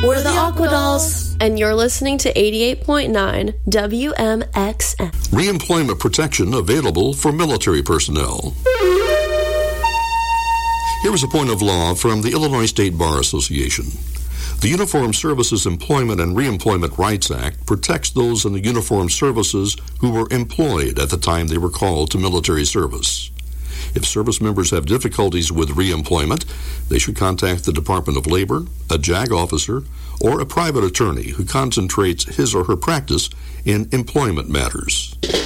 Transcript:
We're the Aqua Dolls, and you're listening to 88.9 WMXM. Reemployment protection available for military personnel. Here is a point of law from the Illinois State Bar Association. The Uniformed Services Employment and Reemployment Rights Act protects those in the uniformed services who were employed at the time they were called to military service. If service members have difficulties with reemployment, they should contact the Department of Labor, a JAG officer, or a private attorney who concentrates his or her practice in employment matters.